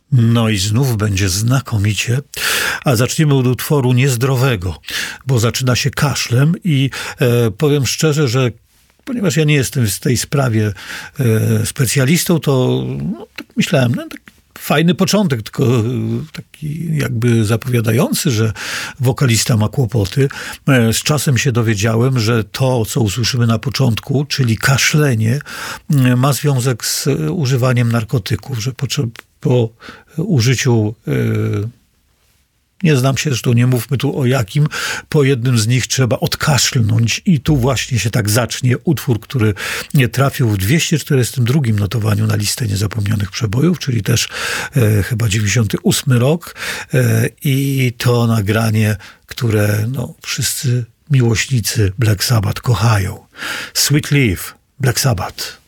No i znów będzie znakomicie, a zaczniemy od utworu niezdrowego, bo zaczyna się kaszlem i powiem szczerze, że ponieważ ja nie jestem w tej sprawie specjalistą, to tak myślałem, tak fajny początek, tylko taki jakby zapowiadający, że wokalista ma kłopoty. Z czasem się dowiedziałem, że to, co usłyszymy na początku, czyli kaszlenie, ma związek z używaniem narkotyków, że po użyciu, nie znam się, zresztą nie mówmy tu o jakim, po jednym z nich trzeba odkaszlnąć i tu właśnie się tak zacznie utwór, który trafił w 242 notowaniu na listę niezapomnianych przebojów, czyli też chyba 98 rok i to nagranie, które wszyscy miłośnicy Black Sabbath kochają. Sweet Leaf, Black Sabbath.